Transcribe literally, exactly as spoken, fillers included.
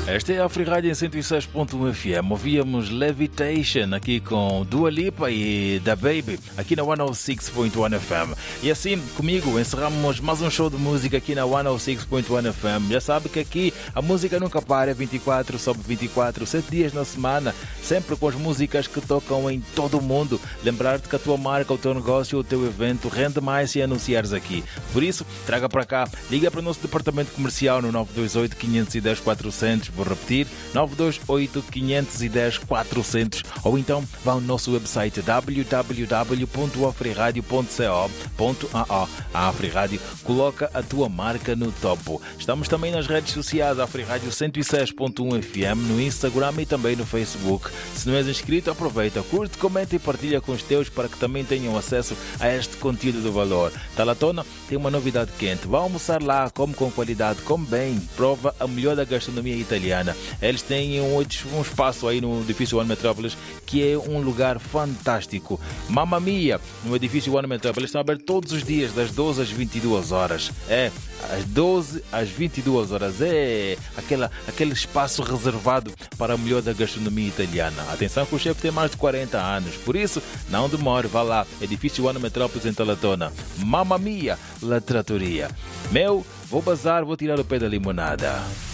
Esta é a Afrirádio em cento e seis ponto um F M. Ouvíamos Levitation aqui com Dua Lipa e Da Baby, aqui na cento e seis ponto um F M. E assim, comigo, encerramos mais um show de música aqui na cento e seis ponto um F M. Já sabe que aqui a música nunca para, é vinte e quatro sobre vinte e quatro, sete dias na semana, sempre com as músicas que tocam em todo o mundo. Lembrar-te que a tua marca, o teu negócio, o teu evento rende mais se anunciares aqui. Por isso, traga para cá, liga para o nosso departamento comercial no nove dois oito, cinco um zero, quatrocentos. Vou repetir, nove dois oito, cinco um zero, quatrocentos, ou então vá ao nosso website w w w ponto afriradio ponto co ponto a o. A Afrirádio coloca a tua marca no topo. Estamos também nas redes sociais, Afrirádio cento e seis ponto um F M, no Instagram e também no Facebook. Se não és inscrito, aproveita, curte, comenta e partilha com os teus para que também tenham acesso a este conteúdo de valor. Talatona tem uma novidade quente. Vá almoçar lá, come com qualidade, come bem, prova a melhor da gastronomia italiana. Eles têm um, um espaço aí no edifício One Metrópolis que é um lugar fantástico. Mamma Mia, no edifício One Metrópolis, estão abertos todos os dias, das doze às vinte e duas horas. É, às doze às vinte e duas horas. É aquela, aquele espaço reservado para a melhor da gastronomia italiana. Atenção que o chefe tem mais de quarenta anos, por isso não demore, vá lá. Edifício One Metrópolis em Talatona. Mamma Mia, La Trattoria. Meu, vou bazar, vou tirar o pé da limonada.